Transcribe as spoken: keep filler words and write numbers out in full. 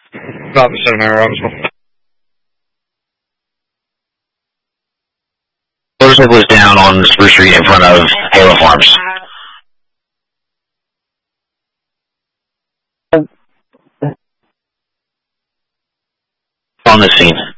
About the seven hour Robbinsville. Motorcycle was down on Spruce Street in front of Halo Farms. On the scene.